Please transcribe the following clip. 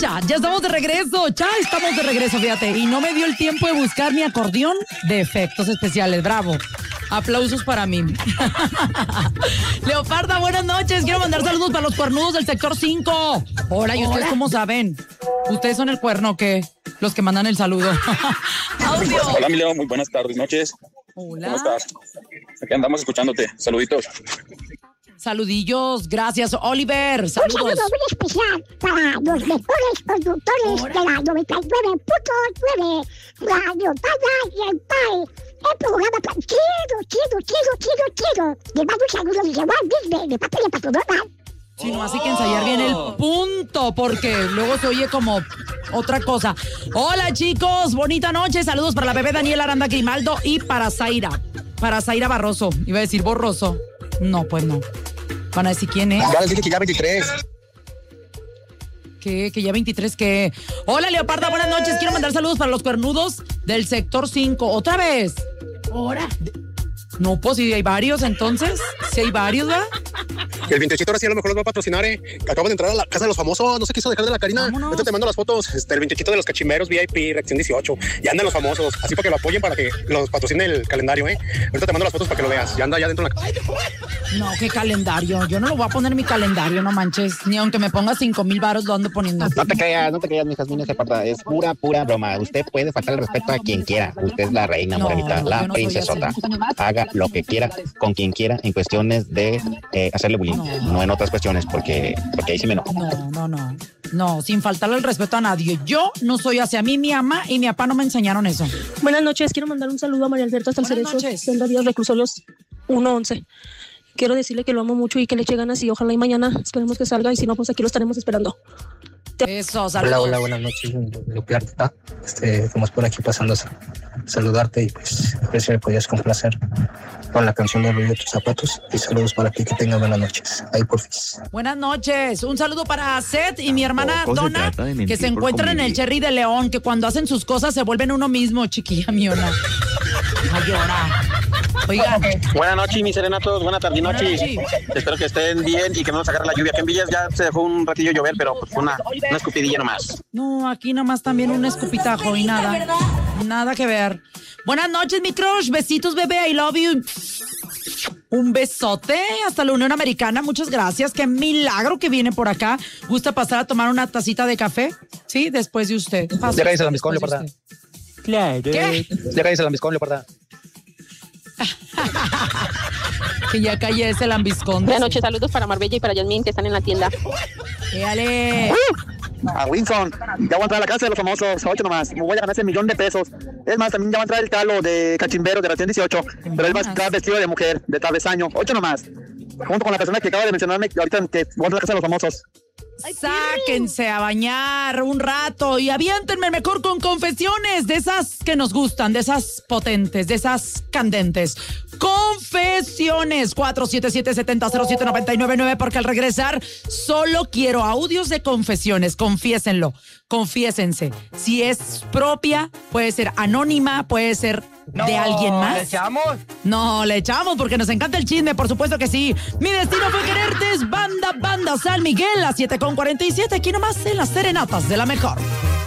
Ya estamos de regreso, fíjate. Y no me dio el tiempo de buscar mi acordeón de efectos especiales, bravo. Aplausos para mí. Leoparda, buenas noches. Quiero mandar saludos para los cuernudos del sector 5. Hola, ¿y ustedes cómo saben? ¿Ustedes son el cuerno o qué? Los que mandan el saludo. Audio. Hola, mi Leo, muy buenas tardes, noches. Hola. ¿Cómo estás? Aquí andamos escuchándote. Saluditos. Saludillos, gracias, Oliver. Saludos. Un saludo muy especial para los mejores conductores de la 99.9 Radio Paya y el PAE. El programa tan chido. Le mando un saludo desde Walt Disney, de papel para todo. Sí, no, así que ensayar bien el punto, porque luego se oye como otra cosa. Hola, chicos, bonita noche. Saludos para la bebé Daniela Aranda Grimaldo y para Zaira Barroso. Iba a decir borroso. No, pues no. Van a decir quién es. Van a decir que ya 23. ¿Qué? ¿Que ya 23 qué? Hola, Leoparda, buenas noches. Quiero mandar saludos para los cuernudos del sector 5. ¿Otra vez? ¿Ahora? No, pues si hay varios, entonces. Si hay varios, ¿verdad? El 28 ahora sí a lo mejor los va a patrocinar, Acabo de entrar a la casa de los famosos, no se quiso dejar de la Karina. Ahorita te mando las fotos, el 28 de los cachimberos VIP, reacción 18. Ya andan los famosos, así para que lo apoyen, para que los patrocine el calendario, Ahorita te mando las fotos para que lo veas. Ya anda ya dentro de la... No, ¿qué calendario? Yo no lo voy a poner en mi calendario, no manches. Ni aunque me ponga 5,000 varos lo ando poniendo. No te creas, mijas mías, es pura broma. Usted puede faltar el respeto a quien quiera. Usted es la reina, morenita, la princesota. Haga lo que quiera, con quien quiera, en cuestiones de hacerle bullying. No en otras cuestiones, porque ahí sí me enojo. No, sin faltarle el respeto a nadie. Yo no soy hacia mí, mi mamá y mi papá no me enseñaron eso. Buenas noches, quiero mandar un saludo a María Alberta hasta el Cerezo, Senda Díaz Reclusorios 111. Quiero decirle que lo amo mucho y que le eche ganas y ojalá y mañana esperemos que salga y si no, pues aquí lo estaremos esperando. Eso, saludos. Hola, buenas noches, Leoparda. Estamos por aquí pasando a saludarte y pues a ver si me podías complacer con la canción de Ruido de tus zapatos. Y saludos para ti, que tengas buenas noches. Ahí por fin. Buenas noches, un saludo para Seth y mi hermana Donna, que se encuentran en el Cherry de León, que cuando hacen sus cosas se vuelven uno mismo, chiquilla miona. Ay, llora. Oiga. Buenas noches, mis serenatos. Buenas tardes, noches. Espero que estén bien y que no nos agarre la lluvia. Que en Villas ya se dejó un ratillo llover, pero pues fue una escupidilla nomás. No, aquí nomás también un escupitajo y nada. Nada que ver. Buenas noches, mi crush. Besitos, bebé. I love you. Un besote hasta la Unión Americana. Muchas gracias. Qué milagro que viene por acá. ¿Gusta pasar a tomar una tacita de café? Sí, después de usted. Ya cállese la miscón, Leoparda. Claro. ¿Qué? Ya cállese la miscón, Leoparda. Que ya calle ese lambiscón. Buenas noches, saludos para Marbella y para Yasmín, que están en la tienda. ¡Éale! A Winson, ya voy a entrar a la casa de los famosos, 8 nomás. Me voy a ganar ese $1,000,000 de pesos. Es más, también ya va a entrar el Calo de Cachimbero de Reacción 18. Pero él va a estar vestido de mujer, de travesaño. 8 nomás. Junto con la persona que acaba de mencionarme ahorita, que voy a entrar a la casa de los famosos. Sáquense a bañar un rato y aviéntenme mejor con confesiones de esas que nos gustan, de esas potentes, de esas candentes. Confesiones 477-7007-999, porque al regresar solo quiero audios de confesiones. Confiésenlo, confiésense. Si es propia, puede ser anónima, puede ser de alguien más. ¿Le echamos? No, le echamos porque nos encanta el chisme, por supuesto que sí. Mi destino fue quererte, es Banda San Miguel, a 7:47, aquí nomás en las serenatas de la mejor.